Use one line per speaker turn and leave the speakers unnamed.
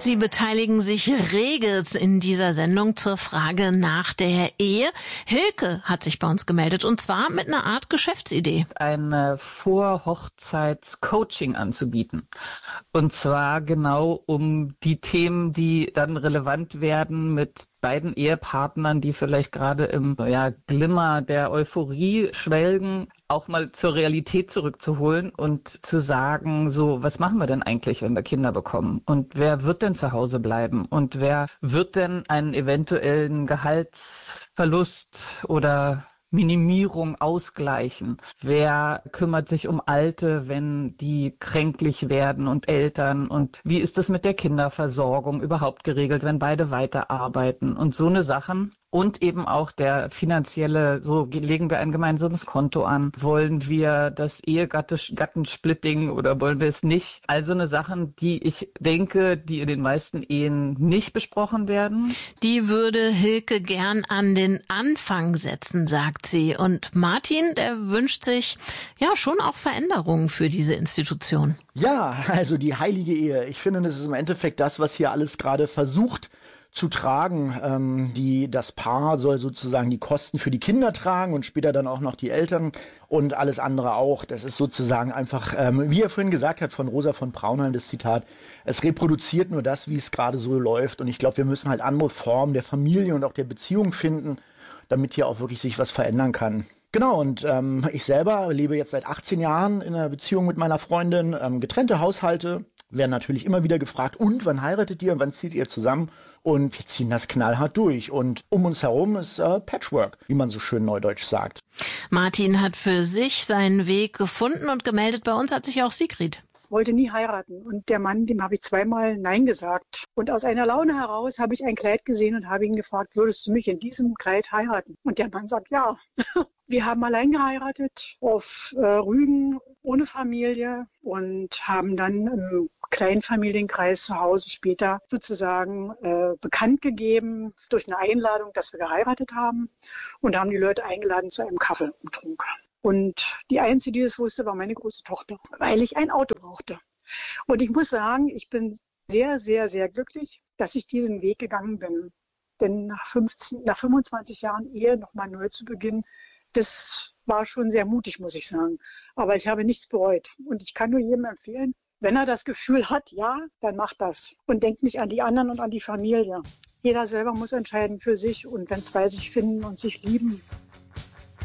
Sie beteiligen sich rege in dieser Sendung zur Frage nach der Ehe. Hilke hat sich bei uns gemeldet und zwar mit einer Art Geschäftsidee.
Ein Vorhochzeits-Coaching anzubieten. Und zwar genau um die Themen, die dann relevant werden mit beiden Ehepartnern, die vielleicht gerade im Glimmer der Euphorie schwelgen, auch mal zur Realität zurückzuholen und zu sagen, so, was machen wir denn eigentlich, wenn wir Kinder bekommen? Und wer wird denn zu Hause bleiben? Und wer wird denn einen eventuellen Gehaltsverlust oder Minimierung ausgleichen? Wer kümmert sich um Alte, wenn die kränklich werden und Eltern? Und wie ist es mit der Kinderversorgung überhaupt geregelt, wenn beide weiterarbeiten? Und so eine Sachen. Und eben auch der finanzielle, so legen wir ein gemeinsames Konto an, wollen wir das Ehegattensplitting oder wollen wir es nicht? Also eine Sachen, die ich denke, die in den meisten Ehen nicht besprochen werden.
Die würde Hilke gern an den Anfang setzen, sagt sie. Und Martin, der wünscht sich ja schon auch Veränderungen für diese Institution.
Ja, also die heilige Ehe. Ich finde, das ist im Endeffekt das, was hier alles gerade versucht zu tragen. Das Paar soll sozusagen die Kosten für die Kinder tragen und später dann auch noch die Eltern und alles andere auch. Das ist sozusagen einfach, wie er vorhin gesagt hat, von Rosa von Braunheim, das Zitat, es reproduziert nur das, wie es gerade so läuft. Und ich glaube, wir müssen halt andere Formen der Familie und auch der Beziehung finden, damit hier auch wirklich sich was verändern kann. Genau, und ich selber lebe jetzt seit 18 Jahren in einer Beziehung mit meiner Freundin, getrennte Haushalte, werden natürlich immer wieder gefragt, und wann heiratet ihr und wann zieht ihr zusammen? Und wir ziehen das knallhart durch. Und um uns herum ist Patchwork, wie man so schön neudeutsch sagt.
Martin hat für sich seinen Weg gefunden und gemeldet bei uns hat sich auch Sigrid.
Wollte nie heiraten. Und der Mann, dem habe ich zweimal Nein gesagt. Und aus einer Laune heraus habe ich ein Kleid gesehen und habe ihn gefragt, würdest du mich in diesem Kleid heiraten? Und der Mann sagt, ja. Wir haben allein geheiratet auf Rügen, ohne Familie und haben dann im kleinen Familienkreis zu Hause später sozusagen bekannt gegeben durch eine Einladung, dass wir geheiratet haben. Und da haben die Leute eingeladen zu einem Kaffeeumtrunk. Und die Einzige, die das wusste, war meine große Tochter, weil ich ein Auto brauchte. Und ich muss sagen, ich bin sehr, sehr, sehr glücklich, dass ich diesen Weg gegangen bin. Denn nach 25 Jahren Ehe nochmal neu zu beginnen, das war schon sehr mutig, muss ich sagen. Aber ich habe nichts bereut. Und ich kann nur jedem empfehlen, wenn er das Gefühl hat, ja, dann macht das. Und denkt nicht an die anderen und an die Familie. Jeder selber muss entscheiden für sich. Und wenn zwei sich finden und sich lieben,